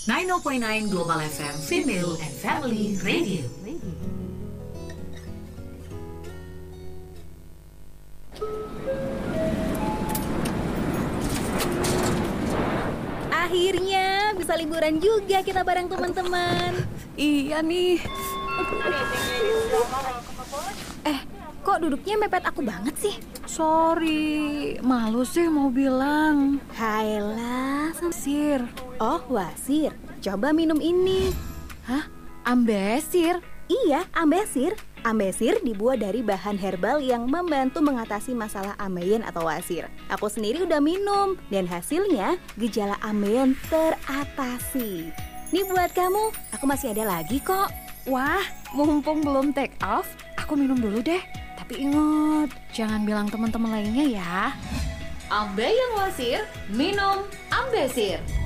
90.9 Global FM, Female and Family Radio. Akhirnya bisa liburan juga kita bareng teman-teman. Iya nih. Kok duduknya mepet aku banget sih? Sorry, malu sih mau bilang. Hailah, Sir. oh wasir, coba minum ini. Hah? Ambesir? Iya, ambesir. Ambesir dibuat dari bahan herbal yang membantu mengatasi masalah ambeien atau wasir. Aku sendiri udah minum dan hasilnya gejala ambeien teratasi. Nih buat kamu, aku masih ada lagi kok. Wah, mumpung belum take off, aku minum dulu deh. Tapi ingat, jangan bilang teman-teman lainnya ya. Ambeien wasir, minum Ambesir.